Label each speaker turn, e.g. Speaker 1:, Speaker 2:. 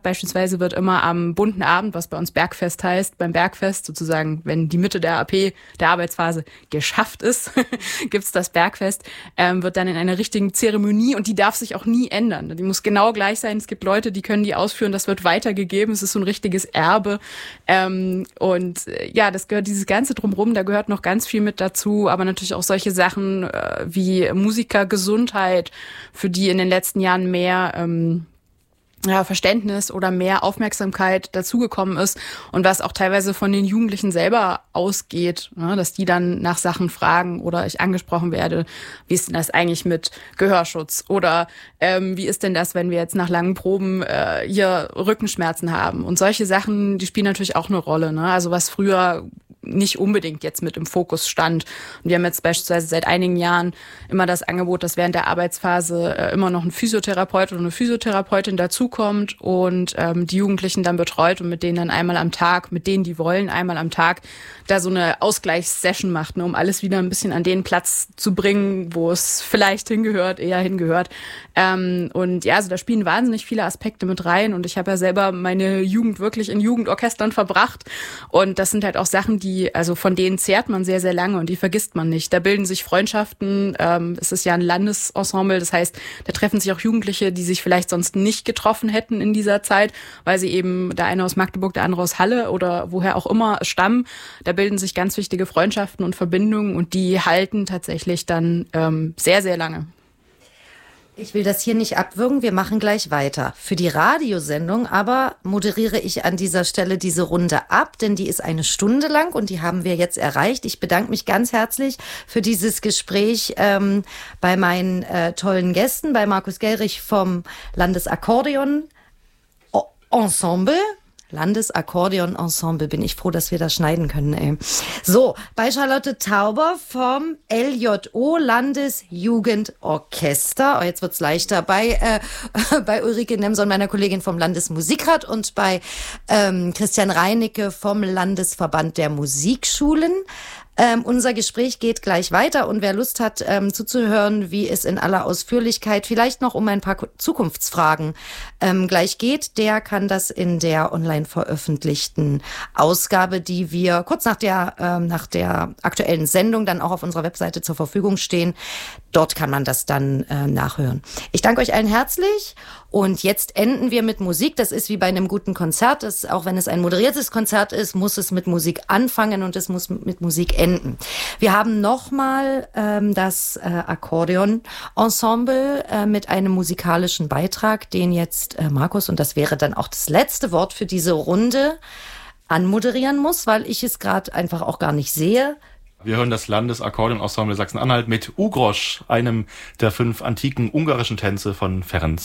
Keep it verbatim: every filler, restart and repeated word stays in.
Speaker 1: Beispielsweise wird immer am bunten Abend, was bei uns Bergfest heißt, beim Bergfest sozusagen, wenn die Mitte der A P, der Arbeitsphase, geschafft ist, gibt's das Bergfest, ähm, wird dann in einer richtigen Zeremonie und die darf sich auch nie ändern. Die muss genau gleich sein. Es gibt Leute, die können die ausführen, das wird weitergegeben. Es ist so ein richtiges Erbe. Ähm, und äh, ja, das gehört dieses Ganze drumherum, da gehört noch ganz viel mit dazu, aber natürlich auch solche Sachen äh, wie Musikergesundheit, für die in den letzten Jahren mehr ähm, ja, Verständnis oder mehr Aufmerksamkeit dazugekommen ist und was auch teilweise von den Jugendlichen selber ausgeht, ne, dass die dann nach Sachen fragen oder ich angesprochen werde, wie ist denn das eigentlich mit Gehörschutz oder ähm, wie ist denn das, wenn wir jetzt nach langen Proben äh, hier Rückenschmerzen haben und solche Sachen, die spielen natürlich auch eine Rolle, ne? Also was früher nicht unbedingt jetzt mit im Fokus stand. Und wir haben jetzt beispielsweise seit einigen Jahren immer das Angebot, dass während der Arbeitsphase äh, immer noch ein Physiotherapeut oder eine Physiotherapeutin dazukommt und ähm, die Jugendlichen dann betreut und mit denen dann einmal am Tag, mit denen, die wollen, einmal am Tag da so eine Ausgleichssession macht, ne, um alles wieder ein bisschen an den Platz zu bringen, wo es vielleicht hingehört, eher hingehört. Ähm, und ja, also da spielen wahnsinnig viele Aspekte mit rein und ich habe ja selber meine Jugend wirklich in Jugendorchestern verbracht und das sind halt auch Sachen, die Die, also von denen zehrt man sehr, sehr lange und die vergisst man nicht. Da bilden sich Freundschaften. Ähm, es ist ja ein Landesensemble, das heißt, da treffen sich auch Jugendliche, die sich vielleicht sonst nicht getroffen hätten in dieser Zeit, weil sie eben der eine aus Magdeburg, der andere aus Halle oder woher auch immer stammen. Da bilden sich ganz wichtige Freundschaften und Verbindungen und die halten tatsächlich dann ähm, sehr, sehr lange.
Speaker 2: Ich will das hier nicht abwürgen, wir machen gleich weiter. Für die Radiosendung aber moderiere ich an dieser Stelle diese Runde ab, denn die ist eine Stunde lang und die haben wir jetzt erreicht. Ich bedanke mich ganz herzlich für dieses Gespräch ähm, bei meinen äh, tollen Gästen, bei Markus Gellrich vom Landesakkordeon Ensemble. Landesakkordeon-Ensemble. Bin ich froh, dass wir das schneiden können, ey. So, bei Charlotte Tauber vom L J O Landesjugendorchester. Oh, jetzt wird's leichter. Bei, äh, bei Ulrike Nemson, meiner Kollegin vom Landesmusikrat und bei ähm, Christian Reinicke vom Landesverband der Musikschulen. Ähm, unser Gespräch geht gleich weiter und wer Lust hat, ähm, zuzuhören, wie es in aller Ausführlichkeit vielleicht noch um ein paar Zukunftsfragen ähm, gleich geht, der kann das in der online veröffentlichten Ausgabe, die wir kurz nach der, ähm, nach der aktuellen Sendung dann auch auf unserer Webseite zur Verfügung stehen. Dort kann man das dann äh, nachhören. Ich danke euch allen herzlich und jetzt enden wir mit Musik. Das ist wie bei einem guten Konzert. Das, auch wenn es ein moderiertes Konzert ist, muss es mit Musik anfangen und es muss mit Musik enden. Wir haben nochmal ähm, das äh, Akkordeon-Ensemble äh, mit einem musikalischen Beitrag, den jetzt äh, Markus, und das wäre dann auch das letzte Wort für diese Runde, anmoderieren muss, weil ich es gerade einfach auch gar nicht sehe.
Speaker 3: Wir hören das Landesakkordeon-Ensemble Sachsen-Anhalt mit Ugrosch, einem der fünf antiken ungarischen Tänze von Ferenc